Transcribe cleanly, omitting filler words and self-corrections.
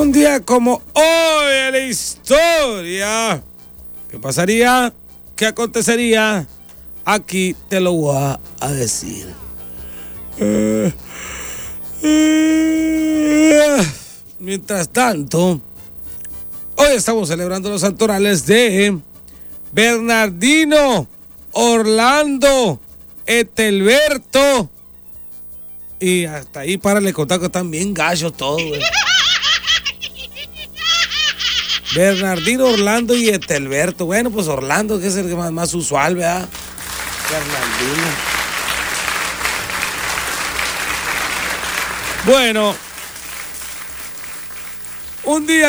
Un día como hoy en la historia, ¿qué pasaría? ¿Qué acontecería? Aquí te lo voy a decir. Mientras tanto, hoy estamos celebrando los santorales de Bernardino, Orlando, Etelberto. Y hasta ahí para le contar que están bien gallos todos, güey. Bernardino, Orlando y Etelberto. Bueno, pues Orlando, que es el más usual, ¿verdad? Bernardino. Bueno, un día